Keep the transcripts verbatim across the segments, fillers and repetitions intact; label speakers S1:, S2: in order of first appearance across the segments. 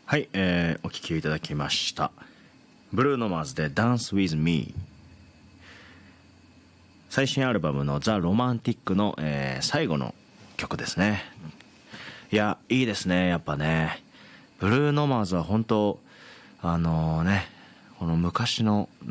S1: はい、えー、お聴きいただきましたブルーノマーズで Dance with Me。 最新アルバムのザ・ロマンティックの、えー、最後の曲ですね。いや、いいですね。やっぱね、ブルーノマーズは本当あのね、この昔の、うん、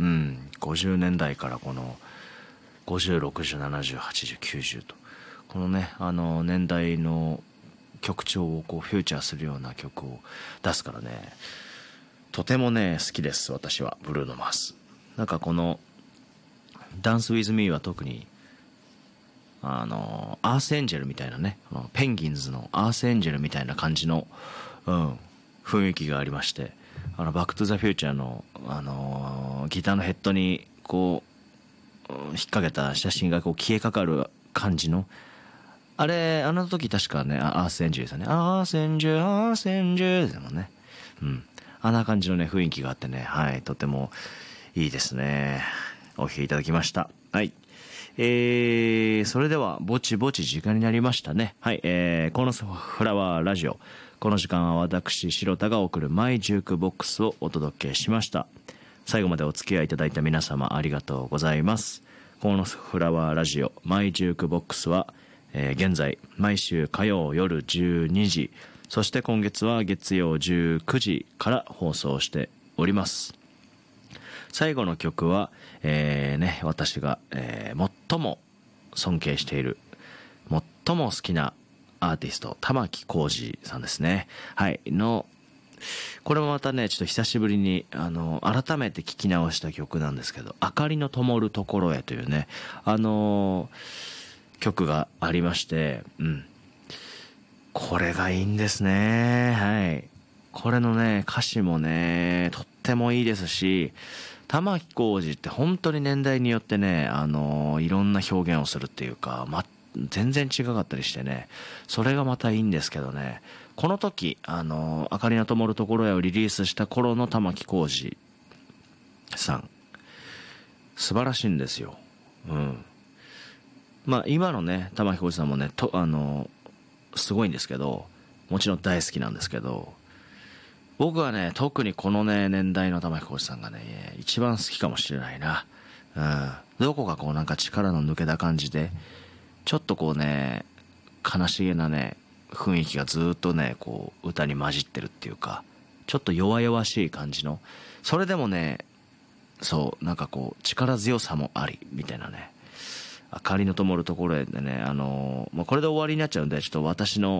S1: ごじゅうねんだいからこのごじゅう、ろくじゅう、ななじゅう、はちじゅう、きゅうじゅうと、このね、あの年代の曲調をこうフューチャーするような曲を出すからね、とてもね好きです。私はブルーノマーズ。なんかこのダンスウィズミーは特にあのアースエンジェルみたいなね、ペンギンズのアースエンジェルみたいな感じの、うん、雰囲気がありまして、あのバックトゥザフューチャーのあのギターのヘッドにこう引っ掛けた写真がこう消えかかる感じの、あれ、あの時確かね、アースエンジェルですよね。アースエンジェル、アースエンジェルですもんね。うん。あんな感じのね、雰囲気があってね、はい、とてもいいですね。お聴きいただきました。はい。えー、それでは、ぼちぼち時間になりましたね。はい、えー、このフラワーラジオ。この時間は私、白田が送るマイジュークボックスをお届けしました。最後までお付き合いいただいた皆様ありがとうございます。このフラワーラジオ、マイジュークボックスは、えー、現在毎週火曜夜じゅうにじ、そして今月は月曜じゅうくじから放送しております。最後の曲は、えー、ね、私が、えー、最も尊敬している、最も好きなアーティスト、玉置浩二さんですね。はい、の、これもまたね、ちょっと久しぶりに、あの、改めて聴き直した曲なんですけど、明かりの灯るところへというね、あのー、曲がありまして、うん。これがいいんですね。はい。これのね、歌詞もね、とってもいいですし、玉置浩二って本当に年代によってね、あのー、いろんな表現をするっていうか、ま、全然違かったりしてね、それがまたいいんですけどね、この時、あのー、明かりの灯るところへをリリースした頃の玉置浩二さん、素晴らしいんですよ。うん。まあ今のね、玉置浩二さんもね、と、あの、すごいんですけど、もちろん大好きなんですけど、僕はね、特にこのね、年代の玉置浩二さんがね、一番好きかもしれないな。うん。どこかこうなんか力の抜けた感じで、ちょっとこうね、悲しげなね、雰囲気がずっとね、こう、歌に混じってるっていうか、ちょっと弱々しい感じの、それでもね、そう、なんかこう、力強さもあり、みたいなね。明かりの灯るところへでね、あのー、まあ、これで終わりになっちゃうんで、ちょっと私の、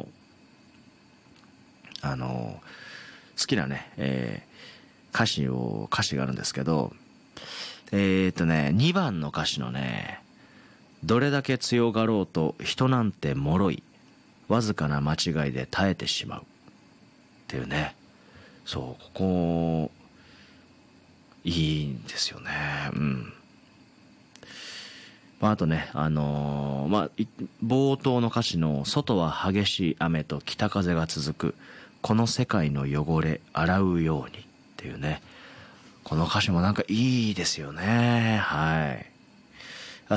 S1: あのー、好きなね、えー、歌詞を、歌詞があるんですけど、えーっとね、にばんの歌詞のね、どれだけ強がろうと人なんて脆い、わずかな間違いで耐えてしまう。っていうね。そう、ここ、いいんですよね。うん。まあ、あとね、あのー、まあ、冒頭の歌詞の、外は激しい雨と北風が続く、この世界の汚れ洗うようにっていうね。この歌詞もなんかいいですよね。はい。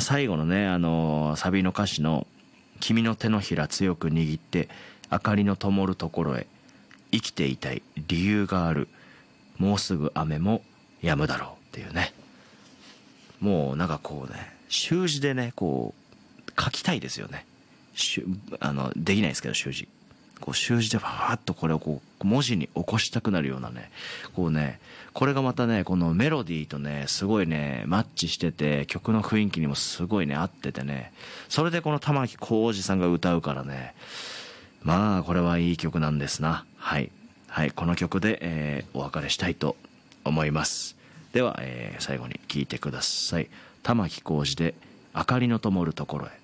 S1: 最後のね、あのー、サビの歌詞の、君の手のひら強く握って、明かりの灯るところへ、生きていたい理由がある、もうすぐ雨も止むだろうっていうね。もうなんかこうね、習字でね、こう、書きたいですよね。しゅあの、できないですけど、習字。こう、習字でファーっとこれをこう、文字に起こしたくなるようなね、こうね、これがまたね、このメロディーとね、すごいね、マッチしてて、曲の雰囲気にもすごいね、合っててね、それでこの玉置浩二さんが歌うからね、まあ、これはいい曲なんですな。はい。はい、この曲で、えー、お別れしたいと思います。では、えー、最後に聴いてください。玉置浩二で、明かりの灯るところへ。